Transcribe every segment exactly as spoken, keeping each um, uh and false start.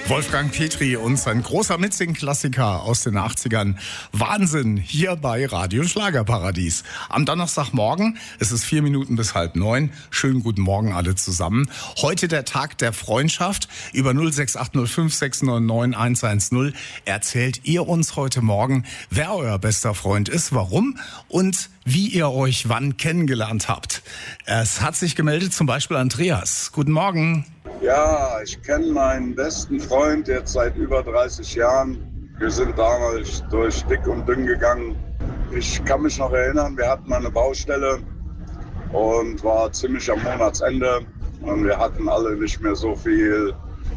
Wolfgang Petri und sein großer Mitsing-Klassiker aus den achtzigern. Wahnsinn, hier bei Radio Schlagerparadies. Am Donnerstagmorgen, es ist vier Minuten bis halb neun. Schönen guten Morgen alle zusammen. Heute der Tag der Freundschaft. Über null sechs acht null fünf sechs neun neun eins eins null erzählt ihr uns heute Morgen, wer euer bester Freund ist, warum und wie ihr euch wann kennengelernt habt. Es hat sich gemeldet zum Beispiel Andreas. Guten Morgen. Ja, ich kenne meinen besten Freund jetzt seit über dreißig Jahren. Wir sind damals durch dick und dünn gegangen. Ich kann mich noch erinnern, wir hatten mal eine Baustelle und war ziemlich am Monatsende. Und wir hatten alle nicht mehr so viel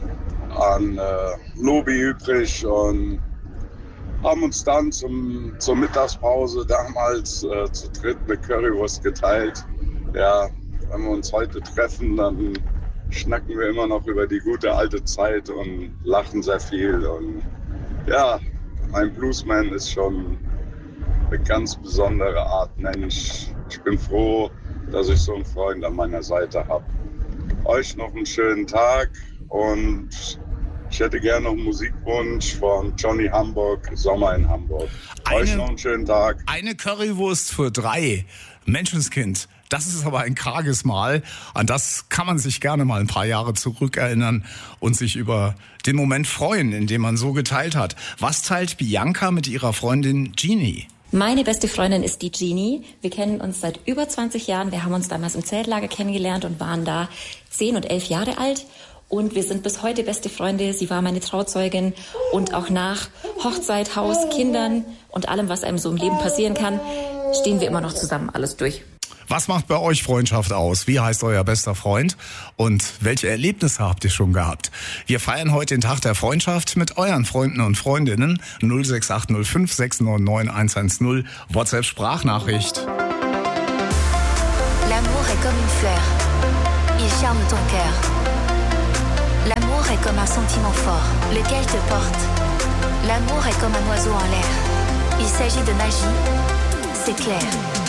an äh, Lobi übrig und haben uns dann zum, zur Mittagspause damals äh, zu dritt eine Currywurst geteilt. Ja, wenn wir uns heute treffen, dann schnacken wir immer noch über die gute alte Zeit und lachen sehr viel. Und ja, mein Bluesman ist schon eine ganz besondere Art Mensch. Ich bin froh, dass ich so einen Freund an meiner Seite habe. Euch noch einen schönen Tag und ich hätte gerne noch einen Musikwunsch von Johnny Hamburg, Sommer in Hamburg. Eine, Euch noch einen schönen Tag. Eine Currywurst für drei. Menschenskind. Das ist aber ein karges Mal. An das kann man sich gerne mal ein paar Jahre zurückerinnern und sich über den Moment freuen, in dem man so geteilt hat. Was teilt Bianca mit ihrer Freundin Jeannie? Meine beste Freundin ist die Jeannie. Wir kennen uns seit über zwanzig Jahren. Wir haben uns damals im Zeltlager kennengelernt und waren da zehn und elf Jahre alt. Und wir sind bis heute beste Freunde. Sie war meine Trauzeugin. Und auch nach Hochzeit, Haus, Kindern und allem, was einem so im Leben passieren kann, stehen wir immer noch zusammen alles durch. Was macht bei euch Freundschaft aus? Wie heißt euer bester Freund? Und welche Erlebnisse habt ihr schon gehabt? Wir feiern heute den Tag der Freundschaft mit euren Freunden und Freundinnen. null sechs acht null fünf sechs neun neun eins eins null. WhatsApp-Sprachnachricht. L'amour est comme une fleur. Il charme ton cœur. L'amour est comme un sentiment fort, lequel te porte. L'amour est comme un oiseau en l'air. Il s'agit de magie, c'est clair.